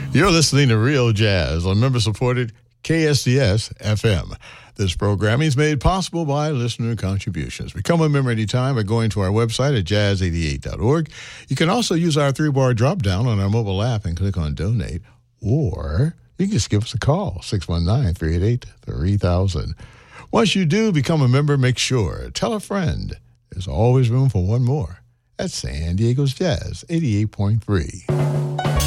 You're listening to Real Jazz on member-supported KSDS FM. This programming is made possible by listener contributions. Become a member anytime by going to our website at jazz88.org. You can also use our 3-bar drop-down on our mobile app and click on Donate, or you can just give us a call, 619-388-3000. Once you do become a member, make sure, tell a friend. There's always room for one more at San Diego's Jazz 88.3.